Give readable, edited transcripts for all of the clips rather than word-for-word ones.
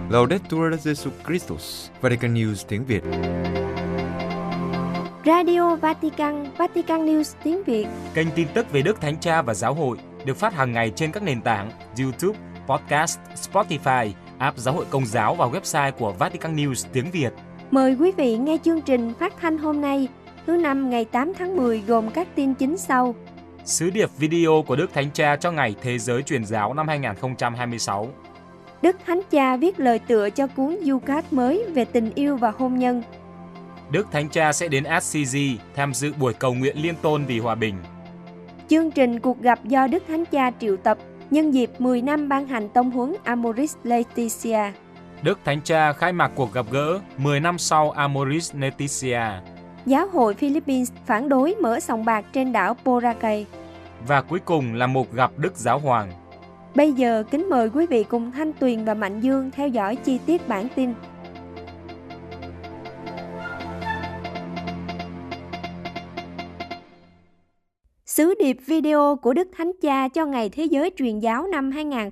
Laudetur Jesus Christus, Vatican News tiếng Việt. Radio Vatican, Vatican News tiếng Việt. Kênh tin tức về Đức Thánh Cha và Giáo hội được phát hàng ngày trên các nền tảng YouTube, Podcast, Spotify, app Giáo hội Công giáo và website của Vatican News tiếng Việt. Mời quý vị nghe chương trình phát thanh hôm nay, thứ Năm ngày 8 tháng 10 gồm các tin chính sau. Sứ điệp video của Đức Thánh Cha cho Ngày Thế giới Truyền giáo năm 2026. Đức Thánh Cha viết lời tựa cho cuốn Eucharist mới về tình yêu và hôn nhân. Đức Thánh Cha sẽ đến Assisi tham dự buổi cầu nguyện liên tôn vì hòa bình. Chương trình cuộc gặp do Đức Thánh Cha triệu tập nhân dịp 10 năm ban hành tông huấn Amoris Laetitia. Đức Thánh Cha khai mạc cuộc gặp gỡ 10 năm sau Amoris Laetitia. Giáo hội Philippines phản đối mở sòng bạc trên đảo Boracay. Và cuối cùng là một gặp Đức Giáo Hoàng. Bây giờ kính mời quý vị cùng Thanh Tuyền và Mạnh Dương theo dõi chi tiết bản tin. Sứ điệp video của Đức Thánh Cha cho Ngày Thế giới Truyền giáo năm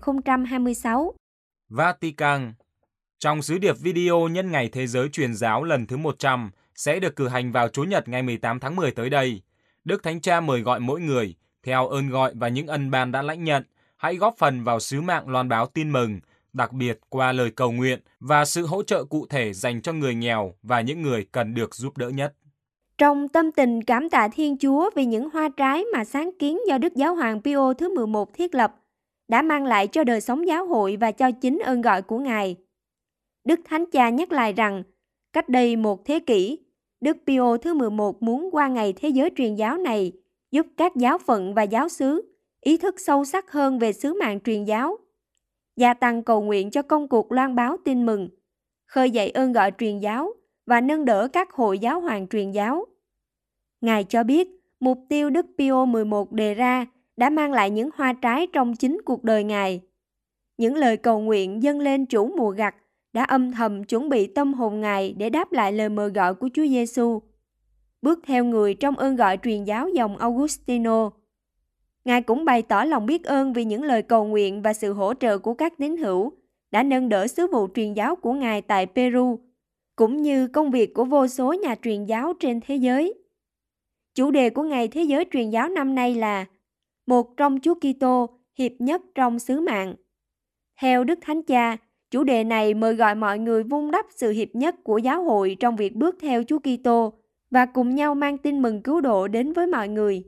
2026. Vatican. Trong sứ điệp video nhân Ngày Thế giới Truyền giáo lần thứ 100 sẽ được cử hành vào Chủ nhật ngày 18 tháng 10 tới đây. Đức Thánh Cha mời gọi mỗi người, theo ơn gọi và những ân ban đã lãnh nhận, hãy góp phần vào sứ mạng loan báo tin mừng, đặc biệt qua lời cầu nguyện và sự hỗ trợ cụ thể dành cho người nghèo và những người cần được giúp đỡ nhất. Trong tâm tình cảm tạ Thiên Chúa vì những hoa trái mà sáng kiến do Đức Giáo hoàng Pio thứ 11 thiết lập đã mang lại cho đời sống giáo hội và cho chính ơn gọi của Ngài. Đức Thánh Cha nhắc lại rằng, cách đây một thế kỷ, Đức Pio thứ 11 muốn qua Ngày Thế giới Truyền giáo này giúp các giáo phận và giáo xứ ý thức sâu sắc hơn về sứ mạng truyền giáo, gia tăng cầu nguyện cho công cuộc loan báo tin mừng, khơi dậy ơn gọi truyền giáo và nâng đỡ các hội giáo hoàng truyền giáo. Ngài cho biết, mục tiêu Đức Pio 11 đề ra đã mang lại những hoa trái trong chính cuộc đời Ngài. Những lời cầu nguyện dâng lên chủ mùa gặt đã âm thầm chuẩn bị tâm hồn Ngài để đáp lại lời mời gọi của Chúa Giêsu. Bước theo người trong ơn gọi truyền giáo dòng Augustino, Ngài cũng bày tỏ lòng biết ơn vì những lời cầu nguyện và sự hỗ trợ của các tín hữu đã nâng đỡ sứ vụ truyền giáo của Ngài tại Peru, cũng như công việc của vô số nhà truyền giáo trên thế giới. Chủ đề của Ngày Thế giới Truyền giáo năm nay là Một trong Chúa Kitô, hiệp nhất trong sứ mạng. Theo Đức Thánh Cha, chủ đề này mời gọi mọi người vun đắp sự hiệp nhất của giáo hội trong việc bước theo Chúa Kitô và cùng nhau mang tin mừng cứu độ đến với mọi người.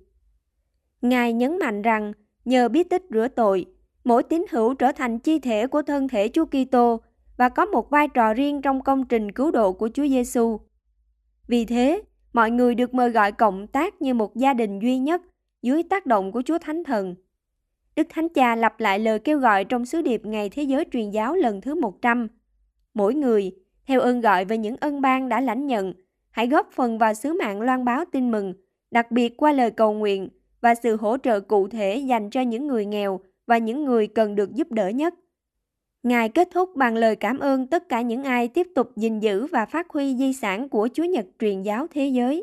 Ngài nhấn mạnh rằng, nhờ bí tích rửa tội, mỗi tín hữu trở thành chi thể của thân thể Chúa Kitô và có một vai trò riêng trong công trình cứu độ của Chúa Giêsu. Vì thế, mọi người được mời gọi cộng tác như một gia đình duy nhất dưới tác động của Chúa Thánh Thần. Đức Thánh Cha lặp lại lời kêu gọi trong sứ điệp Ngày Thế giới Truyền giáo lần thứ 100. Mỗi người, theo ơn gọi và những ân ban đã lãnh nhận, hãy góp phần vào sứ mạng loan báo tin mừng, đặc biệt qua lời cầu nguyện và sự hỗ trợ cụ thể dành cho những người nghèo và những người cần được giúp đỡ nhất. Ngài kết thúc bằng lời cảm ơn tất cả những ai tiếp tục gìn giữ và phát huy di sản của Chúa Nhật truyền giáo thế giới.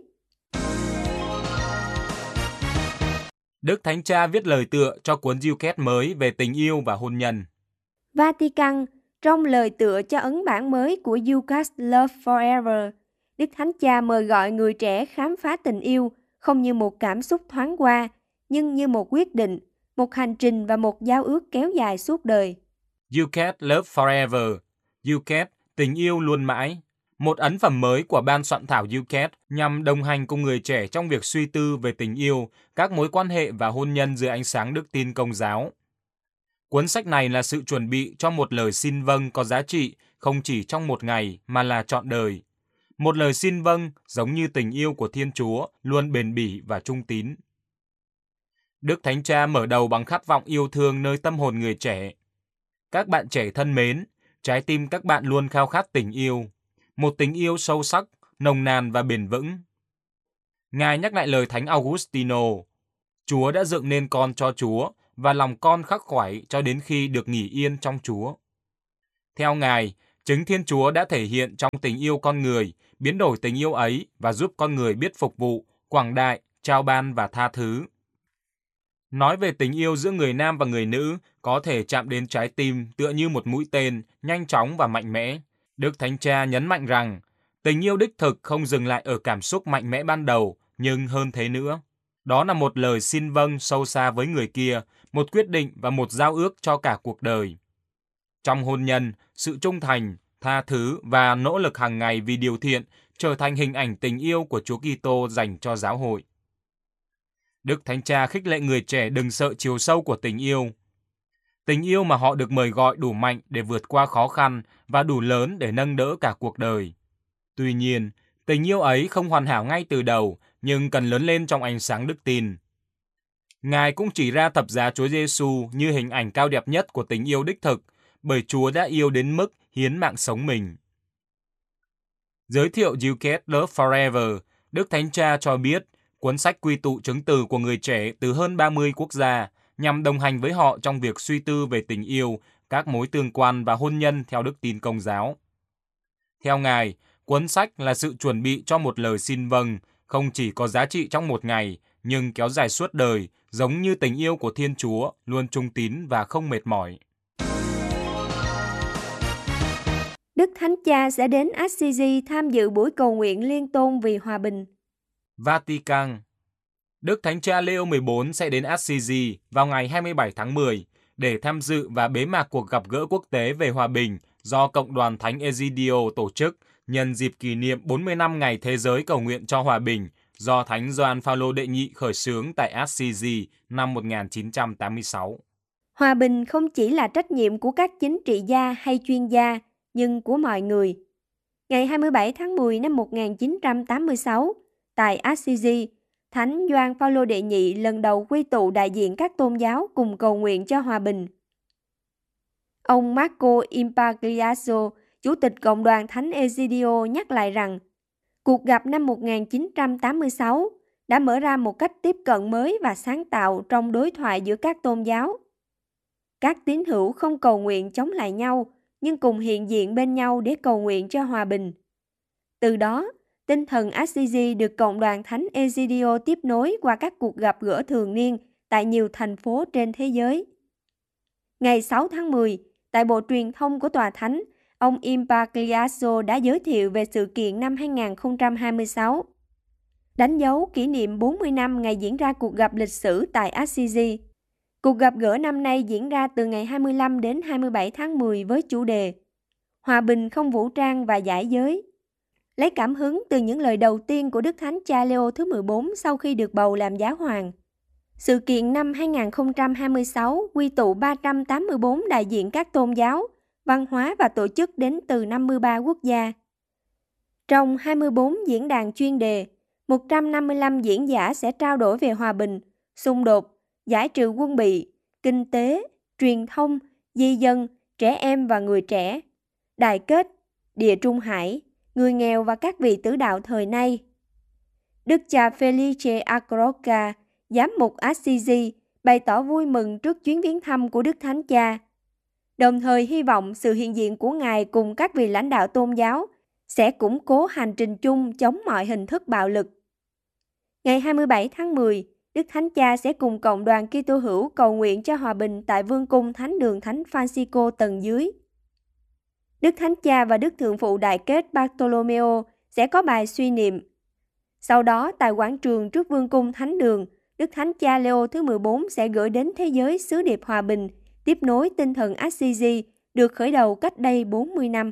Đức Thánh Cha viết lời tựa cho cuốn Eucharist mới về tình yêu và hôn nhân. Vatican, trong lời tựa cho ấn bản mới của Eucharist Love Forever, Đức Thánh Cha mời gọi người trẻ khám phá tình yêu không như một cảm xúc thoáng qua, nhưng như một quyết định, một hành trình và một giao ước kéo dài suốt đời. Eucharist Love Forever, Eucharist tình yêu luôn mãi, một ấn phẩm mới của ban soạn thảo Eucharist nhằm đồng hành cùng người trẻ trong việc suy tư về tình yêu, các mối quan hệ và hôn nhân dưới ánh sáng đức tin Công giáo. Cuốn sách này là sự chuẩn bị cho một lời xin vâng có giá trị không chỉ trong một ngày mà là trọn đời. Một lời xin vâng giống như tình yêu của Thiên Chúa luôn bền bỉ và trung tín. Đức Thánh Cha mở đầu bằng khát vọng yêu thương nơi tâm hồn người trẻ. Các bạn trẻ thân mến, trái tim các bạn luôn khao khát tình yêu, một tình yêu sâu sắc, nồng nàn và bền vững. Ngài nhắc lại lời Thánh Augustino, Chúa đã dựng nên con cho Chúa và lòng con khắc khoải cho đến khi được nghỉ yên trong Chúa. Theo Ngài, chính Thiên Chúa đã thể hiện trong tình yêu con người, biến đổi tình yêu ấy và giúp con người biết phục vụ, quảng đại, trao ban và tha thứ. Nói về tình yêu giữa người nam và người nữ có thể chạm đến trái tim tựa như một mũi tên, nhanh chóng và mạnh mẽ. Đức Thánh Cha nhấn mạnh rằng tình yêu đích thực không dừng lại ở cảm xúc mạnh mẽ ban đầu, nhưng hơn thế nữa. Đó là một lời xin vâng sâu xa với người kia, một quyết định và một giao ước cho cả cuộc đời. Trong hôn nhân, sự trung thành, tha thứ và nỗ lực hàng ngày vì điều thiện trở thành hình ảnh tình yêu của Chúa Kitô dành cho giáo hội. Đức Thánh Cha khích lệ người trẻ đừng sợ chiều sâu của tình yêu. Tình yêu mà họ được mời gọi đủ mạnh để vượt qua khó khăn và đủ lớn để nâng đỡ cả cuộc đời. Tuy nhiên, tình yêu ấy không hoàn hảo ngay từ đầu, nhưng cần lớn lên trong ánh sáng đức tin. Ngài cũng chỉ ra thập giá Chúa Giêsu như hình ảnh cao đẹp nhất của tình yêu đích thực, bởi Chúa đã yêu đến mức hiến mạng sống mình. Giới thiệu You Get Love Forever, Đức Thánh Cha cho biết cuốn sách quy tụ chứng từ của người trẻ từ hơn 30 quốc gia nhằm đồng hành với họ trong việc suy tư về tình yêu, các mối tương quan và hôn nhân theo đức tin Công giáo. Theo Ngài, cuốn sách là sự chuẩn bị cho một lời xin vâng, không chỉ có giá trị trong một ngày, nhưng kéo dài suốt đời, giống như tình yêu của Thiên Chúa, luôn trung tín và không mệt mỏi. Đức Thánh Cha sẽ đến Assisi tham dự buổi cầu nguyện liên tôn vì hòa bình. Vatican. Đức Thánh Cha Leo 14 sẽ đến Assisi vào ngày 27 tháng 10 để tham dự và bế mạc cuộc gặp gỡ quốc tế về hòa bình do Cộng đoàn Thánh Egidio tổ chức nhân dịp kỷ niệm 40 năm Ngày Thế giới cầu nguyện cho hòa bình do Thánh Gioan Phaolô đệ nhị khởi xướng tại Assisi năm 1986. Hòa bình không chỉ là trách nhiệm của các chính trị gia hay chuyên gia, nhưng của mọi người. Ngày 27 tháng 10 năm 1986, tại Assisi, Thánh Gioan Phaolô đệ nhị lần đầu quy tụ đại diện các tôn giáo cùng cầu nguyện cho hòa bình. Ông Marco Impagliazzo, Chủ tịch Cộng đoàn Thánh Egidio nhắc lại rằng, cuộc gặp năm 1986 đã mở ra một cách tiếp cận mới và sáng tạo trong đối thoại giữa các tôn giáo. Các tín hữu không cầu nguyện chống lại nhau, nhưng cùng hiện diện bên nhau để cầu nguyện cho hòa bình. Từ đó, tinh thần Assisi được Cộng đoàn Thánh Egidio tiếp nối qua các cuộc gặp gỡ thường niên tại nhiều thành phố trên thế giới. Ngày 6 tháng 10, tại Bộ Truyền thông của Tòa Thánh, ông Impagliazzo đã giới thiệu về sự kiện năm 2026, đánh dấu kỷ niệm 40 năm ngày diễn ra cuộc gặp lịch sử tại Assisi. Cuộc gặp gỡ năm nay diễn ra từ ngày 25 đến 27 tháng 10 với chủ đề Hòa bình không vũ trang và giải giới. Lấy cảm hứng từ những lời đầu tiên của Đức Thánh Cha Leo thứ 14 sau khi được bầu làm giáo hoàng. Sự kiện năm 2026 quy tụ 384 đại diện các tôn giáo, văn hóa và tổ chức đến từ 53 quốc gia. Trong 24 diễn đàn chuyên đề, 155 diễn giả sẽ trao đổi về hòa bình, xung đột, giải trừ quân bị, kinh tế, truyền thông, di dân, trẻ em và người trẻ, đại kết, địa trung hải, người nghèo và các vị tử đạo thời nay. Đức cha Felice Acroca, giám mục Assisi, bày tỏ vui mừng trước chuyến viếng thăm của Đức Thánh Cha, đồng thời hy vọng sự hiện diện của Ngài cùng các vị lãnh đạo tôn giáo sẽ củng cố hành trình chung chống mọi hình thức bạo lực. Ngày 27 tháng 10, Đức Thánh Cha sẽ cùng cộng đoàn Kitô hữu cầu nguyện cho hòa bình tại Vương cung Thánh đường Thánh Francisco tầng dưới. Đức Thánh Cha và Đức Thượng phụ Đại kết Bartolomeo sẽ có bài suy niệm. Sau đó, tại quảng trường trước Vương cung Thánh đường, Đức Thánh Cha Leo thứ 14 sẽ gửi đến thế giới sứ điệp hòa bình, tiếp nối tinh thần Assisi được khởi đầu cách đây 40 năm.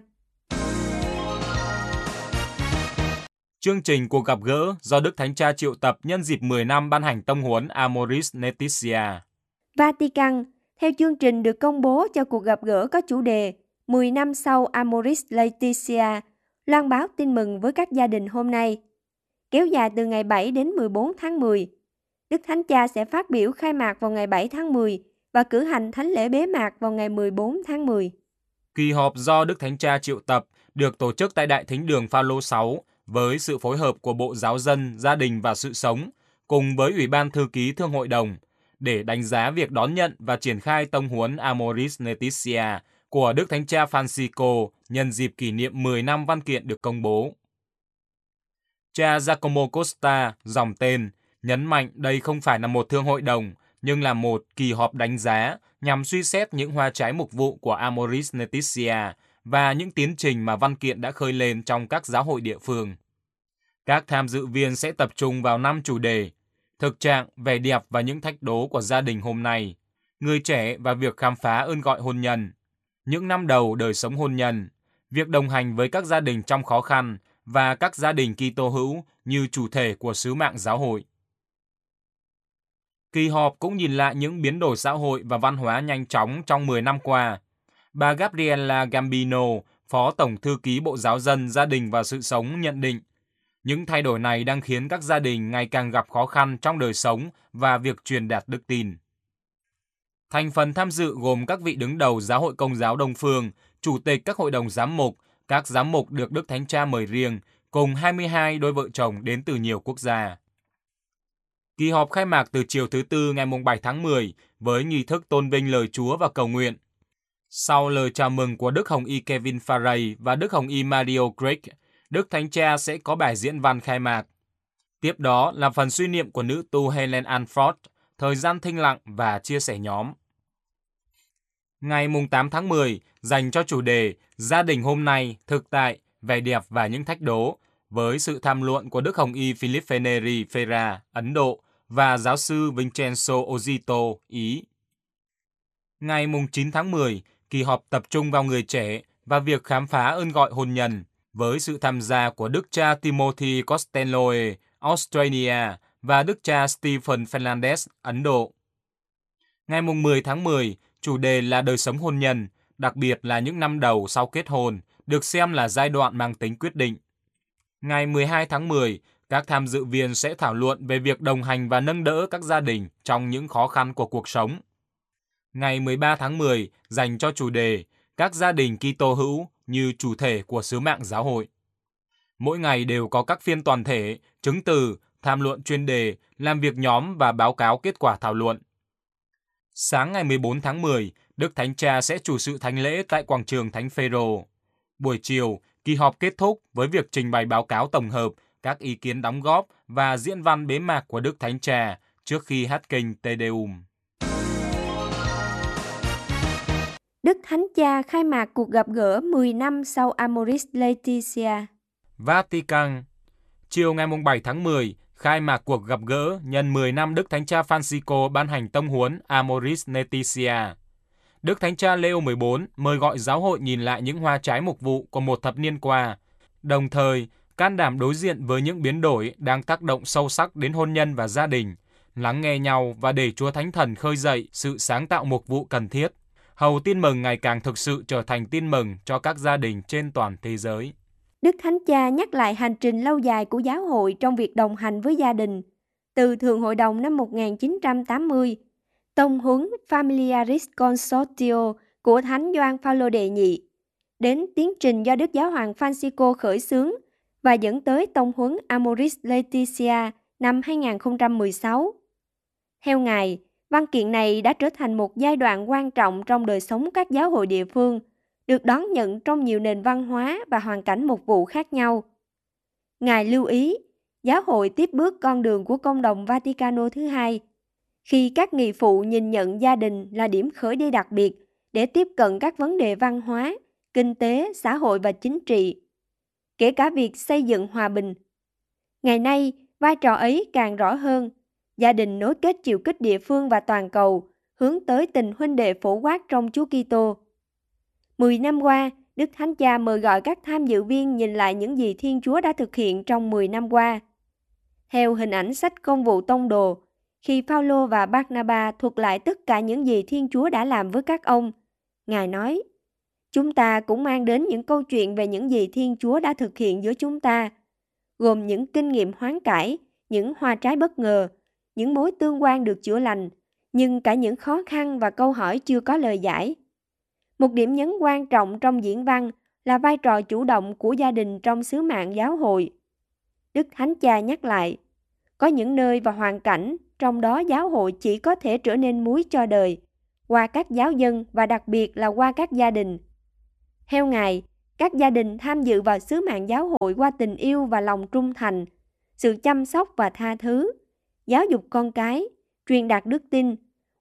Chương trình cuộc gặp gỡ do Đức Thánh Cha triệu tập nhân dịp 10 năm ban hành tông huấn Amoris Laetitia. Vatican, theo chương trình được công bố cho cuộc gặp gỡ có chủ đề 10 năm sau Amoris Laetitia, loan báo tin mừng với các gia đình hôm nay. Kéo dài từ ngày 7 đến 14 tháng 10. Đức Thánh Cha sẽ phát biểu khai mạc vào ngày 7 tháng 10 và cử hành thánh lễ bế mạc vào ngày 14 tháng 10. Kỳ họp do Đức Thánh Cha triệu tập được tổ chức tại Đại Thính đường Phaolô 6 với sự phối hợp của Bộ Giáo dân, Gia đình và Sự sống cùng với Ủy ban Thư ký Thương hội đồng để đánh giá việc đón nhận và triển khai tông huấn Amoris Laetitia của Đức Thánh Cha Francisco nhân dịp kỷ niệm 10 năm văn kiện được công bố. Cha Giacomo Costa, dòng tên, nhấn mạnh đây không phải là một thương hội đồng, nhưng là một kỳ họp đánh giá nhằm suy xét những hoa trái mục vụ của Amoris Laetitia và những tiến trình mà văn kiện đã khơi lên trong các giáo hội địa phương. Các tham dự viên sẽ tập trung vào 5 chủ đề: thực trạng, vẻ đẹp và những thách đố của gia đình hôm nay, người trẻ và việc khám phá ơn gọi hôn nhân, những năm đầu đời sống hôn nhân, việc đồng hành với các gia đình trong khó khăn và các gia đình Kitô hữu như chủ thể của sứ mạng giáo hội. Kỳ họp cũng nhìn lại những biến đổi xã hội và văn hóa nhanh chóng trong 10 năm qua. Bà Gabriela Gambino, Phó Tổng Thư ký Bộ Giáo dân, Gia đình và Sự sống nhận định, những thay đổi này đang khiến các gia đình ngày càng gặp khó khăn trong đời sống và việc truyền đạt đức tin. Thành phần tham dự gồm các vị đứng đầu Giáo hội Công giáo Đông phương, chủ tịch các hội đồng giám mục, các giám mục được Đức Thánh Cha mời riêng, cùng 22 đôi vợ chồng đến từ nhiều quốc gia. Kỳ họp khai mạc từ chiều thứ Tư ngày 7 tháng 10 với nghi thức tôn vinh lời Chúa và cầu nguyện. Sau lời chào mừng của Đức Hồng Y Kevin Farray và Đức Hồng Y Mario Craig, Đức Thánh Cha sẽ có bài diễn văn khai mạc. Tiếp đó là phần suy niệm của nữ tu Helen Alford, thời gian thinh lặng và chia sẻ nhóm. Ngày 8 tháng 10 dành cho chủ đề Gia đình hôm nay, thực tại, vẻ đẹp và những thách đố, với sự tham luận của Đức Hồng Y Philip Neri Ferra, Ấn Độ, và giáo sư Vincenzo Ozito, Ý. Ngày 9 tháng 10, kỳ họp tập trung vào người trẻ và việc khám phá ơn gọi hôn nhân, với sự tham gia của Đức cha Timothy Costelloe, Australia, và Đức cha Stephen Fernandez, Ấn Độ. Ngày 10 tháng 10, chủ đề là đời sống hôn nhân, đặc biệt là những năm đầu sau kết hôn, được xem là giai đoạn mang tính quyết định. Ngày 12 tháng 10, các tham dự viên sẽ thảo luận về việc đồng hành và nâng đỡ các gia đình trong những khó khăn của cuộc sống. Ngày 13 tháng 10 dành cho chủ đề các gia đình Kitô hữu như chủ thể của sứ mạng giáo hội. Mỗi ngày đều có các phiên toàn thể, chứng từ, tham luận chuyên đề, làm việc nhóm và báo cáo kết quả thảo luận. Sáng ngày 14 tháng 10, Đức Thánh Cha sẽ chủ sự thánh lễ tại quảng trường Thánh Phêrô. Buổi chiều, kỳ họp kết thúc với việc trình bày báo cáo tổng hợp, các ý kiến đóng góp và diễn văn bế mạc của Đức Thánh Cha trước khi hát kinh Te Deum. Đức Thánh Cha khai mạc cuộc gặp gỡ 10 năm sau Amoris Laetitia. Vatican. Chiều ngày 7 tháng 10, khai mạc cuộc gặp gỡ nhân 10 năm Đức Thánh Cha Francisco ban hành tông huấn Amoris Laetitia. Đức Thánh Cha Leo 14 mời gọi giáo hội nhìn lại những hoa trái mục vụ của một thập niên qua, đồng thời can đảm đối diện với những biến đổi đang tác động sâu sắc đến hôn nhân và gia đình, lắng nghe nhau và để Chúa Thánh Thần khơi dậy sự sáng tạo mục vụ cần thiết, hầu tin mừng ngày càng thực sự trở thành tin mừng cho các gia đình trên toàn thế giới. Đức Thánh Cha nhắc lại hành trình lâu dài của giáo hội trong việc đồng hành với gia đình, từ Thượng Hội đồng năm 1980, tông huấn Familiaris Consortio của Thánh Gioan Phaolô đệ nhị, đến tiến trình do Đức Giáo hoàng Francisco khởi xướng và dẫn tới tông huấn Amoris Laetitia năm 2016. Theo Ngài, văn kiện này đã trở thành một giai đoạn quan trọng trong đời sống các giáo hội địa phương, được đón nhận trong nhiều nền văn hóa và hoàn cảnh mục vụ khác nhau. Ngài lưu ý, giáo hội tiếp bước con đường của Công đồng Vaticano thứ hai, khi các nghị phụ nhìn nhận gia đình là điểm khởi đi đặc biệt để tiếp cận các vấn đề văn hóa, kinh tế, xã hội và chính trị, kể cả việc xây dựng hòa bình. Ngày nay, vai trò ấy càng rõ hơn. Gia đình nối kết chiều kích địa phương và toàn cầu, hướng tới tình huynh đệ phổ quát trong Chúa Kitô. 10 năm qua, Đức Thánh Cha mời gọi các tham dự viên nhìn lại những gì Thiên Chúa đã thực hiện trong 10 năm qua. Theo hình ảnh sách Công vụ Tông đồ, khi Phaolô và Barnaba thuật lại tất cả những gì Thiên Chúa đã làm với các ông, Ngài nói, chúng ta cũng mang đến những câu chuyện về những gì Thiên Chúa đã thực hiện giữa chúng ta, gồm những kinh nghiệm hoán cải, những hoa trái bất ngờ, những mối tương quan được chữa lành, nhưng cả những khó khăn và câu hỏi chưa có lời giải. Một điểm nhấn quan trọng trong diễn văn là vai trò chủ động của gia đình trong sứ mạng giáo hội. Đức Thánh Cha nhắc lại, có những nơi và hoàn cảnh trong đó giáo hội chỉ có thể trở nên muối cho đời, qua các giáo dân và đặc biệt là qua các gia đình. Theo Ngài, các gia đình tham dự vào sứ mạng giáo hội qua tình yêu và lòng trung thành, sự chăm sóc và tha thứ, giáo dục con cái, truyền đạt đức tin,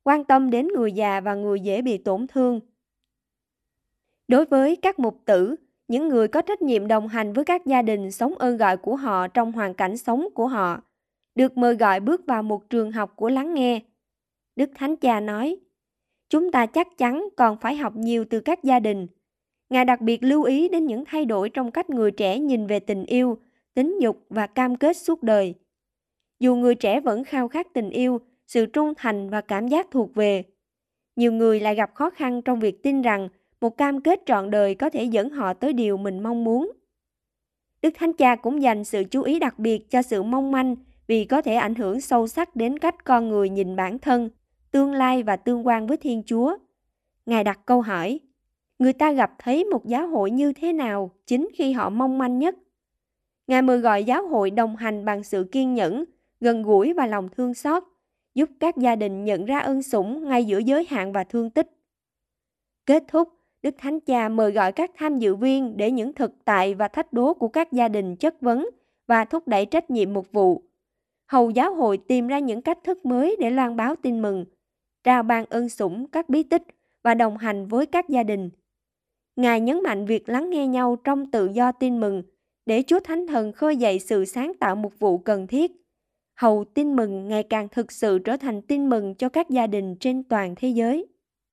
quan tâm đến người già và người dễ bị tổn thương. Đối với các mục tử, những người có trách nhiệm đồng hành với các gia đình sống ơn gọi của họ trong hoàn cảnh sống của họ, được mời gọi bước vào một trường học của lắng nghe. Đức Thánh Cha nói, chúng ta chắc chắn còn phải học nhiều từ các gia đình. Ngài đặc biệt lưu ý đến những thay đổi trong cách người trẻ nhìn về tình yêu, tính dục và cam kết suốt đời. Dù người trẻ vẫn khao khát tình yêu, sự trung thành và cảm giác thuộc về, nhiều người lại gặp khó khăn trong việc tin rằng một cam kết trọn đời có thể dẫn họ tới điều mình mong muốn. Đức Thánh Cha cũng dành sự chú ý đặc biệt cho sự mong manh vì có thể ảnh hưởng sâu sắc đến cách con người nhìn bản thân, tương lai và tương quan với Thiên Chúa. Ngài đặt câu hỏi, người ta gặp thấy một giáo hội như thế nào chính khi họ mong manh nhất? Ngài mời gọi giáo hội đồng hành bằng sự kiên nhẫn, gần gũi và lòng thương xót, giúp các gia đình nhận ra ân sủng ngay giữa giới hạn và thương tích. Kết thúc, Đức Thánh Cha mời gọi các tham dự viên để những thực tại và thách đố của các gia đình chất vấn và thúc đẩy trách nhiệm mục vụ. Hầu giáo hội tìm ra những cách thức mới để loan báo tin mừng, trao ban ân sủng các bí tích và đồng hành với các gia đình. Ngài nhấn mạnh việc lắng nghe nhau trong tự do tin mừng để Chúa Thánh Thần khơi dậy sự sáng tạo mục vụ cần thiết. Hầu tin mừng ngày càng thực sự trở thành tin mừng cho các gia đình trên toàn thế giới.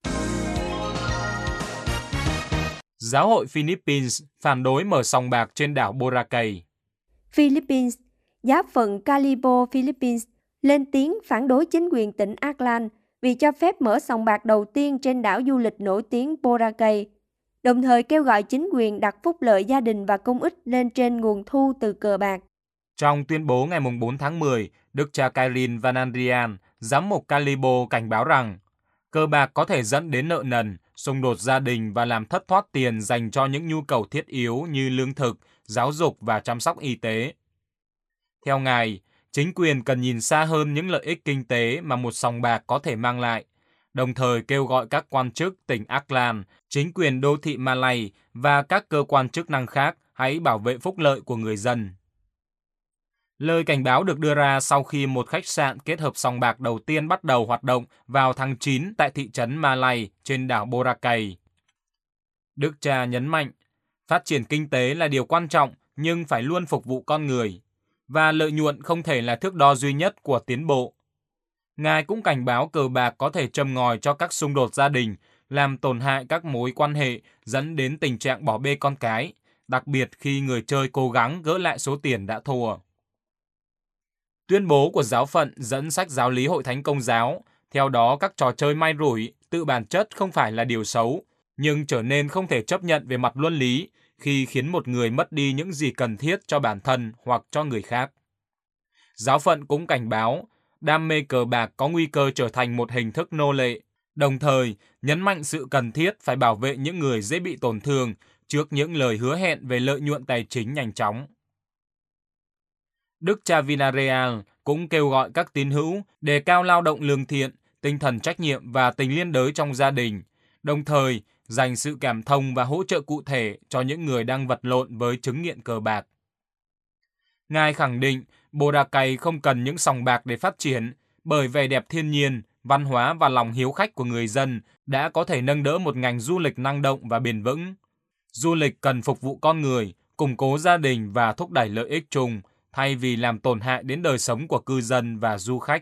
Giáo hội Philippines phản đối mở sòng bạc trên đảo Boracay. Philippines, giáo phận Calibo, Philippines lên tiếng phản đối chính quyền tỉnh Aklan vì cho phép mở sòng bạc đầu tiên trên đảo du lịch nổi tiếng Boracay, đồng thời kêu gọi chính quyền đặt phúc lợi gia đình và công ích lên trên nguồn thu từ cờ bạc. Trong tuyên bố ngày 4 tháng 10, Đức cha Kairin Vanandrian, giám mục Calibo cảnh báo rằng cờ bạc có thể dẫn đến nợ nần, xung đột gia đình và làm thất thoát tiền dành cho những nhu cầu thiết yếu như lương thực, giáo dục và chăm sóc y tế. Theo Ngài, chính quyền cần nhìn xa hơn những lợi ích kinh tế mà một sòng bạc có thể mang lại, đồng thời kêu gọi các quan chức tỉnh Aklan, chính quyền đô thị Malay và các cơ quan chức năng khác hãy bảo vệ phúc lợi của người dân. Lời cảnh báo được đưa ra sau khi một khách sạn kết hợp sòng bạc đầu tiên bắt đầu hoạt động vào tháng 9 tại thị trấn Malay trên đảo Boracay. Đức cha nhấn mạnh, phát triển kinh tế là điều quan trọng nhưng phải luôn phục vụ con người, và lợi nhuận không thể là thước đo duy nhất của tiến bộ. Ngài cũng cảnh báo cờ bạc có thể châm ngòi cho các xung đột gia đình, làm tổn hại các mối quan hệ, dẫn đến tình trạng bỏ bê con cái, đặc biệt khi người chơi cố gắng gỡ lại số tiền đã thua. Tuyên bố của giáo phận dẫn sách giáo lý Hội Thánh Công giáo, theo đó các trò chơi may rủi tự bản chất không phải là điều xấu, nhưng trở nên không thể chấp nhận về mặt luân lý khi khiến một người mất đi những gì cần thiết cho bản thân hoặc cho người khác. Giáo phận cũng cảnh báo, đam mê cờ bạc có nguy cơ trở thành một hình thức nô lệ, đồng thời nhấn mạnh sự cần thiết phải bảo vệ những người dễ bị tổn thương trước những lời hứa hẹn về lợi nhuận tài chính nhanh chóng. Đức cha Villarreal cũng kêu gọi các tín hữu đề cao lao động lương thiện, tinh thần trách nhiệm và tình liên đới trong gia đình, đồng thời dành sự cảm thông và hỗ trợ cụ thể cho những người đang vật lộn với chứng nghiện cờ bạc. Ngài khẳng định Boracay không cần những sòng bạc để phát triển, bởi vẻ đẹp thiên nhiên, văn hóa và lòng hiếu khách của người dân đã có thể nâng đỡ một ngành du lịch năng động và bền vững. Du lịch cần phục vụ con người, củng cố gia đình và thúc đẩy lợi ích chung, thay vì làm tổn hại đến đời sống của cư dân và du khách.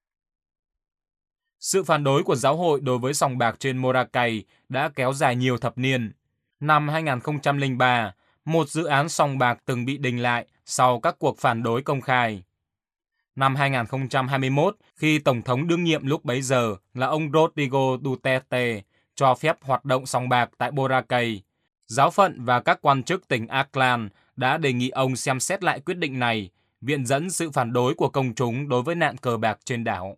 Sự phản đối của giáo hội đối với sòng bạc trên Boracay đã kéo dài nhiều thập niên. Năm 2003, một dự án sòng bạc từng bị đình lại sau các cuộc phản đối công khai. Năm 2021, khi Tổng thống đương nhiệm lúc bấy giờ là ông Rodrigo Duterte cho phép hoạt động sòng bạc tại Boracay, giáo phận và các quan chức tỉnh Aklan đã đề nghị ông xem xét lại quyết định này, viện dẫn sự phản đối của công chúng đối với nạn cờ bạc trên đảo.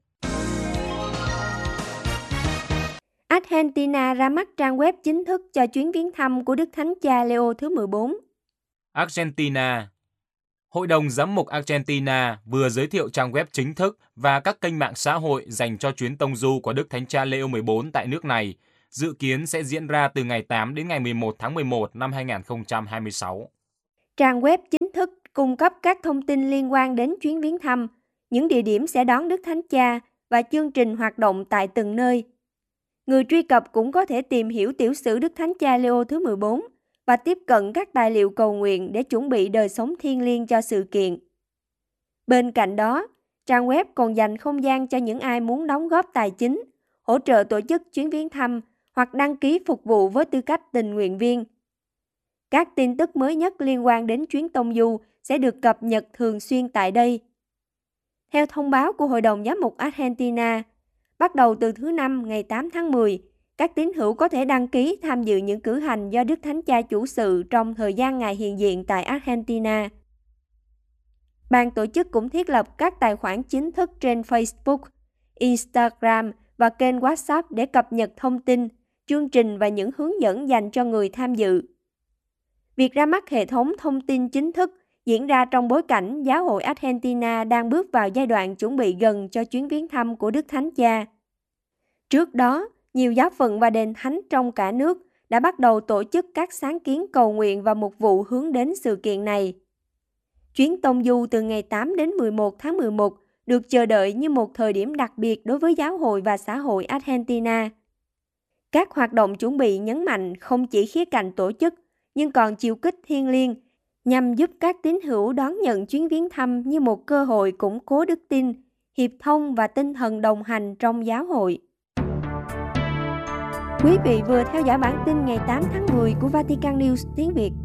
Argentina ra mắt trang web chính thức cho chuyến viếng thăm của Đức Thánh Cha Leo thứ 14. Argentina. Hội đồng Giám mục Argentina vừa giới thiệu trang web chính thức và các kênh mạng xã hội dành cho chuyến tông du của Đức Thánh Cha Leo 14 tại nước này, dự kiến sẽ diễn ra từ ngày 8 đến ngày 11 tháng 11 năm 2026. Trang web chính thức cung cấp các thông tin liên quan đến chuyến viếng thăm, những địa điểm sẽ đón Đức Thánh Cha và chương trình hoạt động tại từng nơi. Người truy cập cũng có thể tìm hiểu tiểu sử Đức Thánh Cha Leo thứ 14 và tiếp cận các tài liệu cầu nguyện để chuẩn bị đời sống thiêng liêng cho sự kiện. Bên cạnh đó, trang web còn dành không gian cho những ai muốn đóng góp tài chính, hỗ trợ tổ chức chuyến viếng thăm hoặc đăng ký phục vụ với tư cách tình nguyện viên. Các tin tức mới nhất liên quan đến chuyến tông du sẽ được cập nhật thường xuyên tại đây. Theo thông báo của Hội đồng Giám mục Argentina, bắt đầu từ thứ Năm ngày 8 tháng 10, các tín hữu có thể đăng ký tham dự những cử hành do Đức Thánh Cha chủ sự trong thời gian Ngài hiện diện tại Argentina. Ban tổ chức cũng thiết lập các tài khoản chính thức trên Facebook, Instagram và kênh WhatsApp để cập nhật thông tin, chương trình và những hướng dẫn dành cho người tham dự. Việc ra mắt hệ thống thông tin chính thức diễn ra trong bối cảnh Giáo hội Argentina đang bước vào giai đoạn chuẩn bị gần cho chuyến viếng thăm của Đức Thánh Cha. Trước đó, nhiều giáo phận và đền thánh trong cả nước đã bắt đầu tổ chức các sáng kiến cầu nguyện và mục vụ hướng đến sự kiện này. Chuyến tông du từ ngày 8 đến 11 tháng 11 được chờ đợi như một thời điểm đặc biệt đối với giáo hội và xã hội Argentina. Các hoạt động chuẩn bị nhấn mạnh không chỉ khía cạnh tổ chức, nhưng còn chiều kích thiêng liêng, nhằm giúp các tín hữu đón nhận chuyến viếng thăm như một cơ hội củng cố đức tin, hiệp thông và tinh thần đồng hành trong giáo hội. Quý vị vừa theo dõi bản tin ngày 8 tháng 10 của Vatican News tiếng Việt.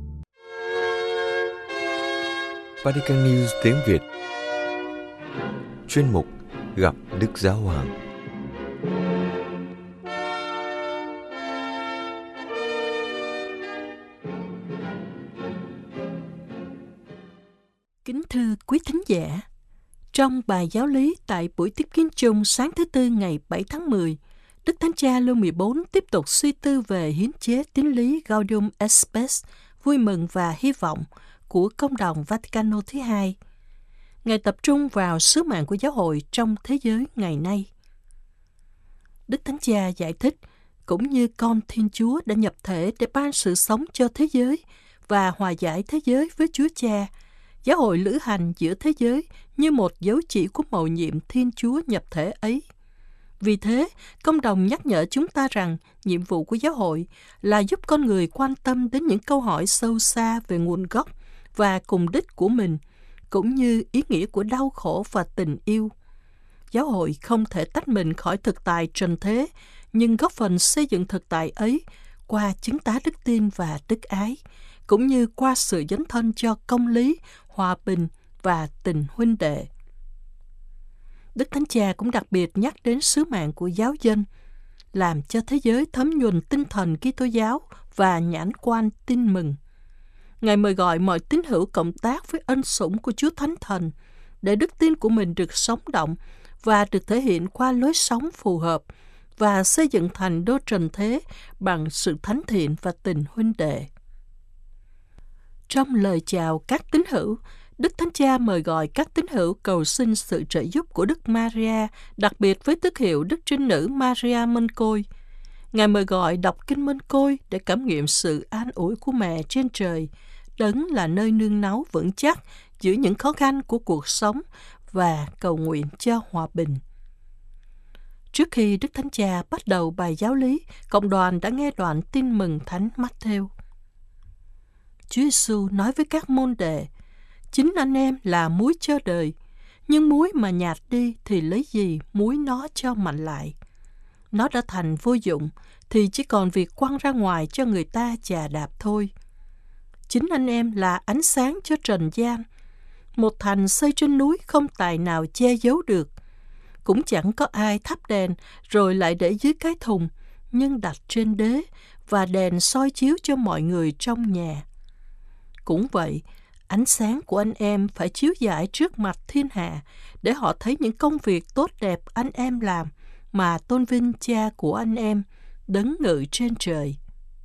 Vatican News tiếng Việt. Chuyên mục Gặp Đức Giáo Hoàng. Kính thưa quý thính giả, trong bài giáo lý tại buổi tiếp kiến chung sáng thứ Tư ngày 7 tháng 10, Đức Thánh Cha Leo 14 tiếp tục suy tư về hiến chế tín lý Gaudium et Spes, vui mừng và hy vọng của công đồng Vaticano thứ hai. Ngài tập trung vào sứ mạng của giáo hội trong thế giới ngày nay. Đức Thánh Cha giải thích, cũng như con Thiên Chúa đã nhập thể để ban sự sống cho thế giới và hòa giải thế giới với Chúa Cha, giáo hội lữ hành giữa thế giới như một dấu chỉ của mầu nhiệm Thiên Chúa nhập thể ấy. Vì thế, công đồng nhắc nhở chúng ta rằng nhiệm vụ của giáo hội là giúp con người quan tâm đến những câu hỏi sâu xa về nguồn gốc và cùng đích của mình, cũng như ý nghĩa của đau khổ và tình yêu. Giáo hội không thể tách mình khỏi thực tại trần thế, nhưng góp phần xây dựng thực tại ấy qua chứng tá đức tin và đức ái, cũng như qua sự dấn thân cho công lý, hòa bình và tình huynh đệ. Đức Thánh Cha cũng đặc biệt nhắc đến sứ mạng của giáo dân, làm cho thế giới thấm nhuần tinh thần Kitô giáo và nhãn quan tin mừng. Ngài mời gọi mọi tín hữu cộng tác với ân sủng của Chúa Thánh Thần, để đức tin của mình được sống động và được thể hiện qua lối sống phù hợp và xây dựng thành đô trần thế bằng sự thánh thiện và tình huynh đệ. Trong lời chào các tín hữu, Đức Thánh Cha mời gọi các tín hữu cầu xin sự trợ giúp của Đức Maria, đặc biệt với tước hiệu Đức Trinh Nữ Maria Mân Côi. Ngài mời gọi đọc Kinh Mân Côi để cảm nghiệm sự an ủi của mẹ trên trời, đấng là nơi nương náu vững chắc giữa những khó khăn của cuộc sống và cầu nguyện cho hòa bình. Trước khi Đức Thánh Cha bắt đầu bài giáo lý, cộng đoàn đã nghe đoạn tin mừng Thánh Mát-thêu. Chúa Giêsu nói với các môn đệ, chính anh em là muối cho đời, nhưng muối mà nhạt đi thì lấy gì muối nó cho mạnh lại. Nó đã thành vô dụng thì chỉ còn việc quăng ra ngoài cho người ta chà đạp thôi. Chính anh em là ánh sáng cho trần gian. Một thành xây trên núi không tài nào che giấu được. Cũng chẳng có ai thắp đèn rồi lại để dưới cái thùng, nhưng đặt trên đế và đèn soi chiếu cho mọi người trong nhà. Cũng vậy, ánh sáng của anh em phải chiếu rải trước mặt thiên hạ để họ thấy những công việc tốt đẹp anh em làm mà tôn vinh Cha của anh em, đấng ngự trên trời.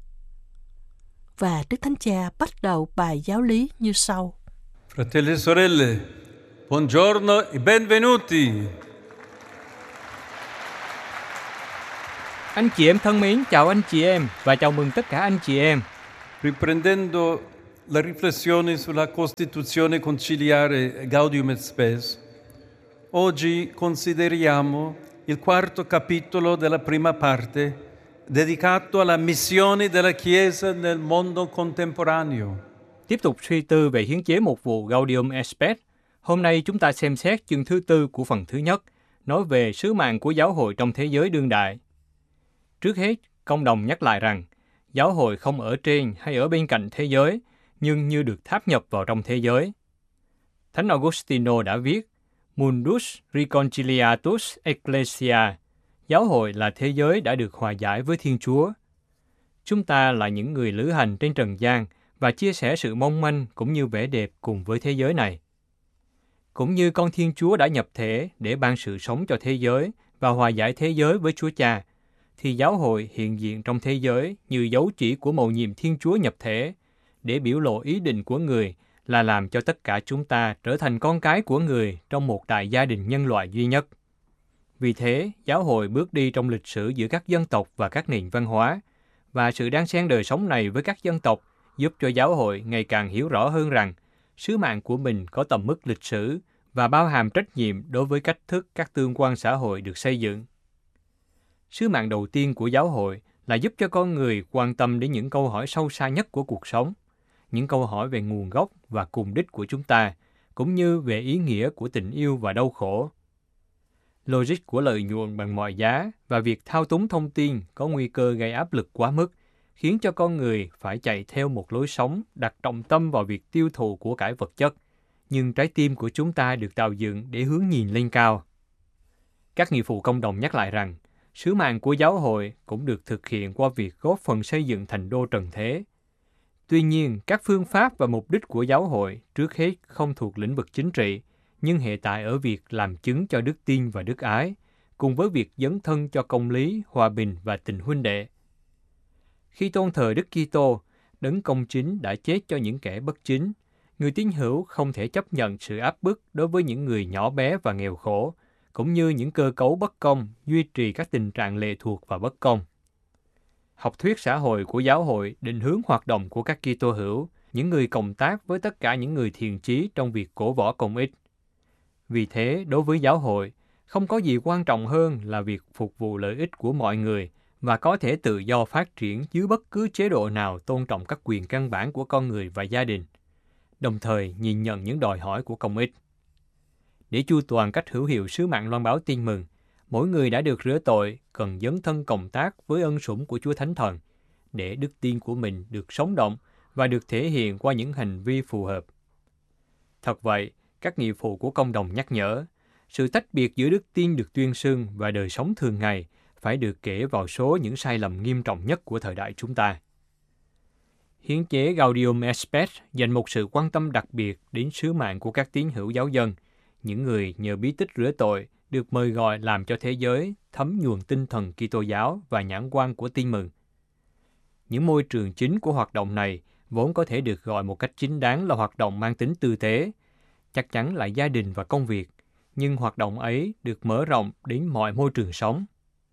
Và Đức Thánh Cha bắt đầu bài giáo lý như sau. Fratelli e sorelle, buongiorno e benvenuti. Anh chị em thân mến, chào anh chị em và chào mừng tất cả anh chị em. Riprendendo la riflessione sulla Costituzione conciliare Gaudium et Spes, oggi consideriamo il quarto capitolo della prima parte dedicato alla missione della Chiesa nel mondo contemporaneo. Tiếp tục suy tư về hiến chế mục vụ Gaudium et Spes, hôm nay chúng ta xem xét chương thứ tư của phần thứ nhất, nói về sứ mạng của giáo hội trong thế giới đương đại. Trước hết, công đồng nhắc lại rằng, giáo hội không ở trên hay ở bên cạnh thế giới, nhưng như được tháp nhập vào trong thế giới. Thánh Augustino đã viết, Mundus reconciliatus ecclesia, giáo hội là thế giới đã được hòa giải với Thiên Chúa. Chúng ta là những người lữ hành trên trần gian và chia sẻ sự mong manh cũng như vẻ đẹp cùng với thế giới này. Cũng như con Thiên Chúa đã nhập thể để ban sự sống cho thế giới và hòa giải thế giới với Chúa Cha, thì giáo hội hiện diện trong thế giới như dấu chỉ của mầu nhiệm Thiên Chúa nhập thể, để biểu lộ ý định của người là làm cho tất cả chúng ta trở thành con cái của người trong một đại gia đình nhân loại duy nhất. Vì thế, giáo hội bước đi trong lịch sử giữa các dân tộc và các nền văn hóa, và sự đan xen đời sống này với các dân tộc giúp cho giáo hội ngày càng hiểu rõ hơn rằng sứ mạng của mình có tầm mức lịch sử và bao hàm trách nhiệm đối với cách thức các tương quan xã hội được xây dựng. Sứ mạng đầu tiên của giáo hội là giúp cho con người quan tâm đến những câu hỏi sâu xa nhất của cuộc sống, những câu hỏi về nguồn gốc và cùng đích của chúng ta, cũng như về ý nghĩa của tình yêu và đau khổ. Logic của lợi nhuận bằng mọi giá và việc thao túng thông tin có nguy cơ gây áp lực quá mức, khiến cho con người phải chạy theo một lối sống đặt trọng tâm vào việc tiêu thụ của cải vật chất, nhưng trái tim của chúng ta được tạo dựng để hướng nhìn lên cao. Các nghị phụ công đồng nhắc lại rằng, sứ mạng của giáo hội cũng được thực hiện qua việc góp phần xây dựng thành đô trần thế. Tuy nhiên, các phương pháp và mục đích của giáo hội trước hết không thuộc lĩnh vực chính trị, nhưng hệ tại ở việc làm chứng cho đức tin và đức ái, cùng với việc dấn thân cho công lý, hòa bình và tình huynh đệ. Khi tôn thờ Đức Kitô, đấng công chính đã chết cho những kẻ bất chính, người tín hữu không thể chấp nhận sự áp bức đối với những người nhỏ bé và nghèo khổ, cũng như những cơ cấu bất công duy trì các tình trạng lệ thuộc và bất công. Học thuyết xã hội của giáo hội định hướng hoạt động của các Kitô hữu, những người cộng tác với tất cả những người thiện chí trong việc cổ võ công ích. Vì thế, đối với giáo hội, không có gì quan trọng hơn là việc phục vụ lợi ích của mọi người và có thể tự do phát triển dưới bất cứ chế độ nào tôn trọng các quyền căn bản của con người và gia đình, đồng thời nhìn nhận những đòi hỏi của công ích. Để chu toàn cách hữu hiệu sứ mạng loan báo tin mừng, mỗi người đã được rửa tội cần dấn thân cộng tác với ân sủng của Chúa Thánh Thần, để đức tin của mình được sống động và được thể hiện qua những hành vi phù hợp. Thật vậy, các nghị phụ của công đồng nhắc nhở, sự tách biệt giữa đức tin được tuyên xưng và đời sống thường ngày phải được kể vào số những sai lầm nghiêm trọng nhất của thời đại chúng ta. Hiến chế Gaudium et Spes dành một sự quan tâm đặc biệt đến sứ mạng của các tín hữu giáo dân, những người nhờ bí tích rửa tội được mời gọi làm cho thế giới thấm nhuần tinh thần Kitô giáo và nhãn quan của tin mừng. Những môi trường chính của hoạt động này vốn có thể được gọi một cách chính đáng là hoạt động mang tính tư tế, chắc chắn là gia đình và công việc, nhưng hoạt động ấy được mở rộng đến mọi môi trường sống.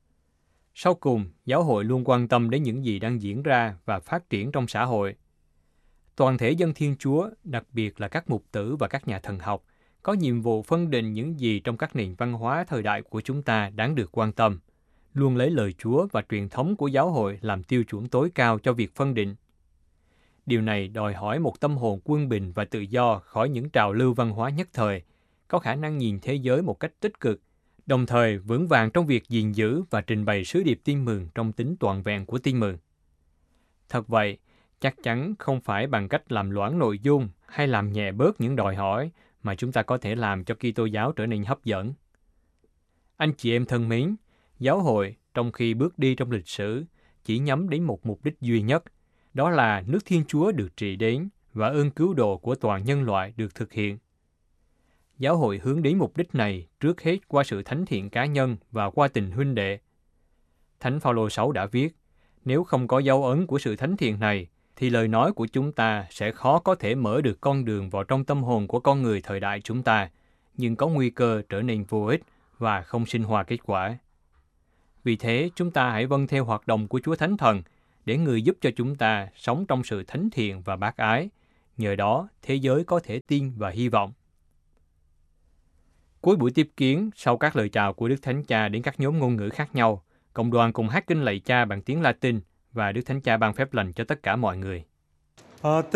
Sau cùng, giáo hội luôn quan tâm đến những gì đang diễn ra và phát triển trong xã hội. Toàn thể dân Thiên Chúa, đặc biệt là các mục tử và các nhà thần học, có nhiệm vụ phân định những gì trong các nền văn hóa thời đại của chúng ta đáng được quan tâm, luôn lấy lời Chúa và truyền thống của giáo hội làm tiêu chuẩn tối cao cho việc phân định. Điều này đòi hỏi một tâm hồn quân bình và tự do khỏi những trào lưu văn hóa nhất thời, có khả năng nhìn thế giới một cách tích cực, đồng thời vững vàng trong việc gìn giữ và trình bày sứ điệp tin mừng trong tính toàn vẹn của tin mừng. Thật vậy, chắc chắn không phải bằng cách làm loãng nội dung hay làm nhẹ bớt những đòi hỏi mà chúng ta có thể làm cho Kitô giáo trở nên hấp dẫn. Anh chị em thân mến, giáo hội trong khi bước đi trong lịch sử chỉ nhắm đến một mục đích duy nhất, đó là nước Thiên Chúa được trị đến và ơn cứu độ của toàn nhân loại được thực hiện. Giáo hội hướng đến mục đích này trước hết qua sự thánh thiện cá nhân và qua tình huynh đệ. Thánh Phaolô 6 đã viết, nếu không có dấu ấn của sự thánh thiện này, thì lời nói của chúng ta sẽ khó có thể mở được con đường vào trong tâm hồn của con người thời đại chúng ta, nhưng có nguy cơ trở nên vô ích và không sinh hoa kết quả. Vì thế, chúng ta hãy vâng theo hoạt động của Chúa Thánh Thần để người giúp cho chúng ta sống trong sự thánh thiện và bác ái. Nhờ đó, thế giới có thể tin và hy vọng. Cuối buổi tiếp kiến, sau các lời chào của Đức Thánh Cha đến các nhóm ngôn ngữ khác nhau, cộng đoàn cùng hát kinh lạy Cha bằng tiếng Latin và Đức Thánh Cha ban phép lành cho tất cả mọi người.